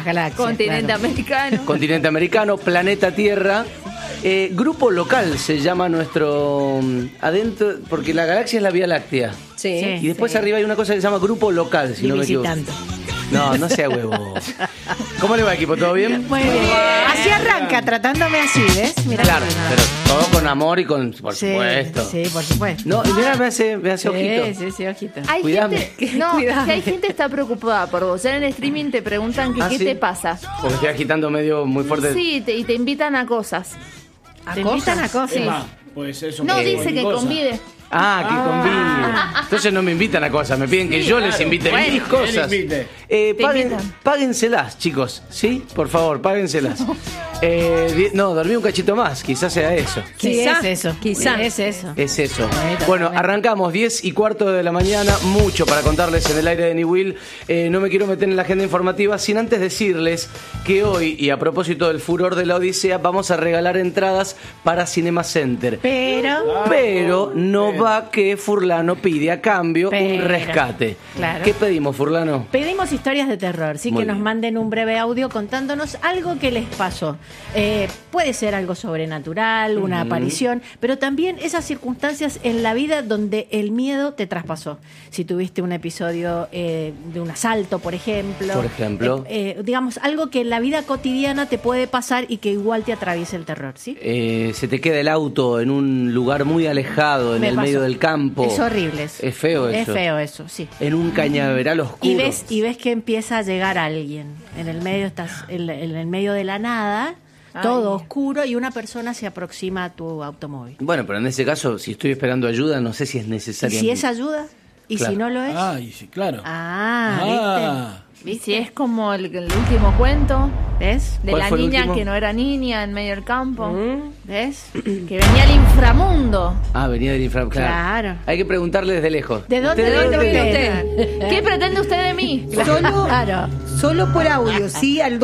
galaxias. Continente americano. Continente americano, planeta Tierra. Grupo local se llama nuestro adentro, porque la galaxia es la Vía Láctea. Sí. Y después arriba hay una cosa que se llama grupo local, si no me equivoco. Visitante. No sea huevo. ¿Cómo le va, equipo? ¿Todo bien? Muy bien. Así arranca, tratándome así, ¿ves? Mirá, Claro, pero todo con amor y con, por supuesto. Sí, por supuesto. No, y mira, me hace ojito. Sí, ojito. Hay Cuidame. gente, no, Cuidame. si hay gente que está preocupada por vos. En el streaming te preguntan que qué ¿sí? te pasa. Porque estoy agitando medio muy fuerte. Sí, y te invitan a cosas. Te invitan a cosas. Sí. Puede ser eso. No, dice que convide. Ah, que conviene. Entonces no me invitan a cosas, me piden que yo les invite Bueno, mis cosas. él invite. invitan. Páguenselas, chicos, ¿sí? Por favor, páguenselas. No, dormí un cachito más, quizás sea eso. Sí, Quizá, es eso. quizá. Es eso. Es eso. Bueno, Bueno, arrancamos 10:15 de la mañana, mucho para contarles en el aire de New Will. No me quiero meter en la agenda informativa sin antes decirles que hoy, y a propósito del furor de la Odisea, vamos a regalar entradas para Cinema Center. Pero no va que Furlano pide a cambio un rescate. Claro. ¿Qué pedimos, Furlano? Pedimos historias de terror, sí, Muy que nos bien. manden un breve audio contándonos algo que les pasó. Puede ser algo sobrenatural, una aparición, pero también esas circunstancias en la vida donde el miedo te traspasó. Si tuviste un episodio de un asalto, por ejemplo. Por ejemplo. Digamos, algo que en la vida cotidiana te puede pasar y que igual te atraviesa el terror, ¿sí? Se te queda el auto en un lugar muy alejado, en Me el pasó. medio del campo. Es horrible eso. Es feo eso. Es feo eso, sí. En un cañaveral oscuro. Y ves que empieza a llegar alguien. En el medio estás en el medio de la nada, todo oscuro, y una persona se aproxima a tu automóvil. Bueno, pero en ese caso, si estoy esperando ayuda, no sé si es ¿Y necesario. si es ayuda? ¿Y Claro. si no lo es? Ay, sí, claro. Y si es como el último cuento, ¿Ves? de ¿Cuál la fue el niña último? que no era niña en medio del campo. ¿Ves? Que venía al inframundo. Ah, venía del inframundo. Claro. Hay que preguntarle desde lejos. ¿De dónde ¿Usted viene ¿Dónde usted? vive usted? ¿Qué pretende usted de mí? Claro. Solo por audio, ¿sí? Al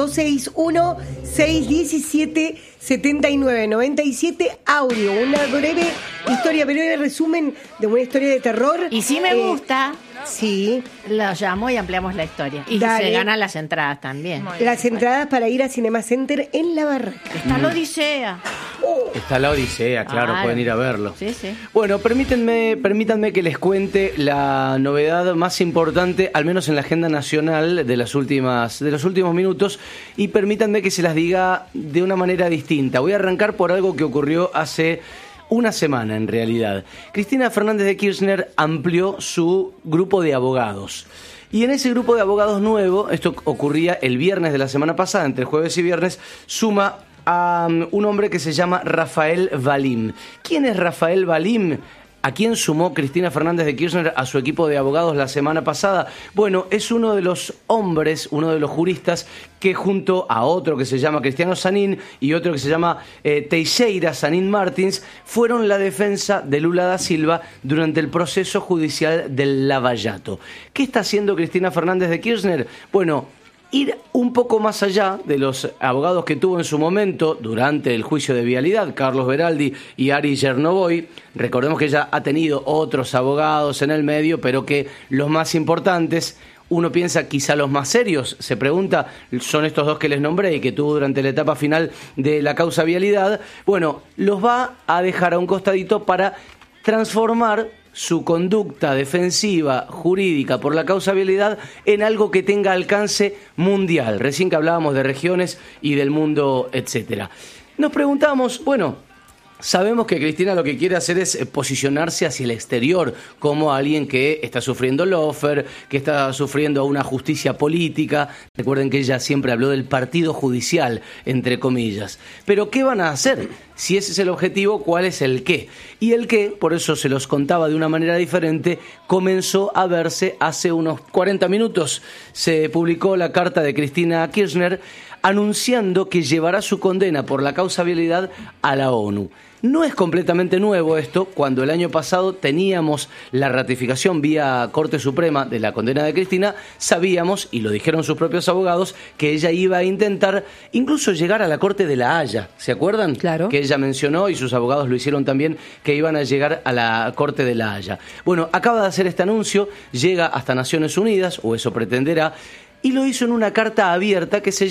261-617-7997, audio. Una breve historia, breve resumen de una historia de terror. Y si me gusta, Sí. lo llamo y ampliamos la historia. Y Dale. se ganan las entradas también. Muy bien. Las entradas para ir a Cinema Center en La Barraca. Está la Odisea. Está la Odisea, claro, Claro. pueden ir a verlo. Sí, sí. Bueno, permítanme que les cuente la novedad más importante, al menos en la agenda nacional de los últimos minutos, y permítanme que se las diga de una manera distinta. Voy a arrancar por algo que ocurrió hace una semana, en realidad. Cristina Fernández de Kirchner amplió su grupo de abogados. Y en ese grupo de abogados nuevo, esto ocurría el viernes de la semana pasada, entre jueves y viernes, suma a un hombre que se llama Rafael Valim. ¿Quién es Rafael Valim? ¿A quién sumó Cristina Fernández de Kirchner a su equipo de abogados la semana pasada? Bueno, es uno de los hombres, uno de los juristas que junto a otro que se llama Cristiano Sanín y otro que se llama Teixeira Sanín Martins, fueron la defensa de Lula da Silva durante el proceso judicial del Lavallato. ¿Qué está haciendo Cristina Fernández de Kirchner? Bueno, ir un poco más allá de los abogados que tuvo en su momento durante el juicio de vialidad, Carlos Beraldi y Ari Yernoboy. Recordemos que ella ha tenido otros abogados en el medio, pero que los más importantes, uno piensa quizá los más serios, se pregunta, son estos dos que les nombré y que tuvo durante la etapa final de la causa vialidad. Bueno, los va a dejar a un costadito para transformar su conducta defensiva jurídica por la causa vialidad en algo que tenga alcance mundial. Recién que hablábamos de regiones y del mundo, etcétera. Nos preguntamos, bueno, sabemos que Cristina lo que quiere hacer es posicionarse hacia el exterior como alguien que está sufriendo lawfare, que está sufriendo una justicia política. Recuerden que ella siempre habló del partido judicial, entre comillas. Pero ¿qué van a hacer? Si ese es el objetivo, ¿cuál es el qué? Y el qué, por eso se los contaba de una manera diferente, comenzó a verse hace unos 40 minutos. Se publicó la carta de Cristina Kirchner anunciando que llevará su condena por la causa vialidad a la ONU. No es completamente nuevo esto, cuando el año pasado teníamos la ratificación vía Corte Suprema de la condena de Cristina, sabíamos, y lo dijeron sus propios abogados, que ella iba a intentar incluso llegar a la Corte de La Haya. ¿Se acuerdan? Claro. Que ella mencionó, y sus abogados lo hicieron también, que iban a llegar a la Corte de La Haya. Bueno, acaba de hacer este anuncio, llega hasta Naciones Unidas, o eso pretenderá, y lo hizo en una carta abierta que se